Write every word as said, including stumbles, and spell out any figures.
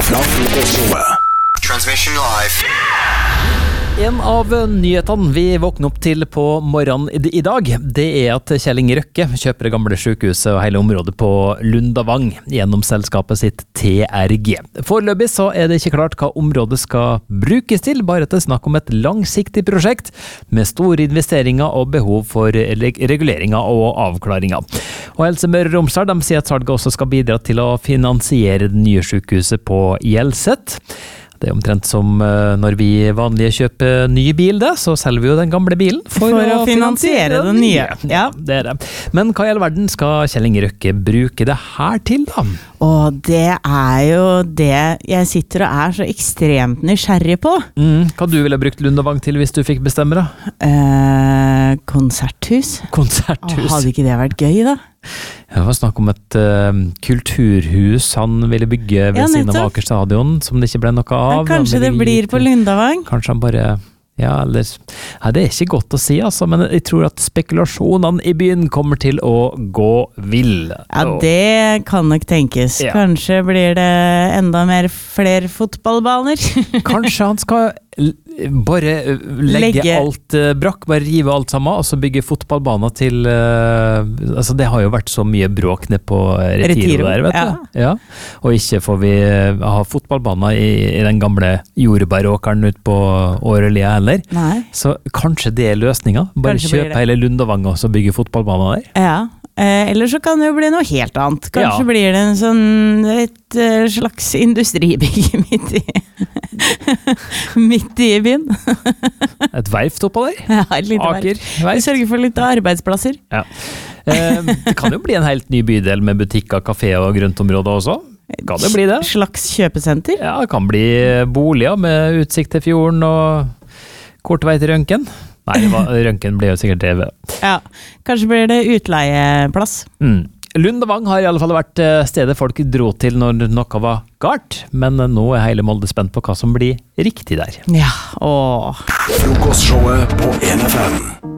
fra frokostshowet. Transmission live. En av nyhetene vi våkner opp til på morgenen i dag, det er at Kjell Inge Røkke kjøper det gamle sykehuset og hele området på Lundavang gjennom selskapet sitt T R G. Foreløpig så er det ikke klart hva området skal brukes til, bare at det er snakk om et langsiktig prosjekt med store investeringer og behov for reguleringer og avklaringer. Og Helse Møre og Romsdal de sier at salget også skal bidra til å finansiere det nye sykehuset på Hjelset. Det er omtrent som når vi vanlige kjøper ny bil, det, så selger vi jo den gamle bilen for, for å, å finansiere den nye. Ja, det er det. Men hva i all verden skal Kjell Inge Røkke bruke det her til, da? Og det er jo det jeg sitter og er så ekstremt nysgjerrig på. Mm, hva du ville brukt Lundavang til hvis du fikk bestemme, da? Eh, konserthus. Konserthus. Åh, hadde ikke det vært gøy, da? Det var snakk om et uh, kulturhus han ville bygge ved ja, siden av Aker stadion, som det ikke ble noe av. Ja, kanskje det blir på Lundavang? Kanskje han bare... Ja, eller, ja, det er ikke godt å si, altså, men jeg tror at spekulasjonene i byen kommer til å gå vill. Ja, det kan nok tenkes. Ja. Kanskje blir det enda mer flere fotballbaner. Kanskje han skal bare legge, legge. alt uh, brakk, bare rive alt sammen, og så bygge fotballbaner til uh, altså det har jo vært så mye bråk ned på Retiro, Retiro der, vet ja. du. Ja. Og ikke får vi uh, ha fotballbaner i, i den gamle jordbæråkeren ut på Årelia heller. Nei. Så kanskje det er løsninga. Bare kanskje kjøpe hele Lundavang og så bygge fotballbaner der. Ja. Eh, eller så kan det jo bli noe helt annet. Kanskje ja. blir det en sånn et uh, slags industribygg midt i midt i byen. Et verft oppå der? Ja, et lite Aker, verft. Vi sørger for litt arbeidsplasser. Ja. Eh, det kan jo bli en helt ny bydel med butikker, kaféer og grøntområder også. Kan det bli det? Et slags kjøpesenter? Ja, det kan bli boliger med utsikt til fjorden og kort vei til Rønken. Nei, Rønken ble jo sikkert drevet. Ja, kanskje blir det utleieplass. Mm. Lundavang har i alle fall vært stedet folk dro til når noe var galt, men nå er hele Molde spent på hva som blir riktig der. Ja, åh. Frokostshowet på N F M.